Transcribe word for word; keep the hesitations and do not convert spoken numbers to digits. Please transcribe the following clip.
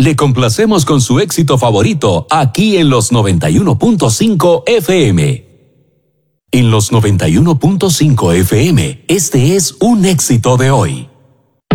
Le complacemos con su éxito favorito aquí en los noventa y uno punto cinco F M. En los noventa y uno punto cinco F M, este es un éxito de hoy.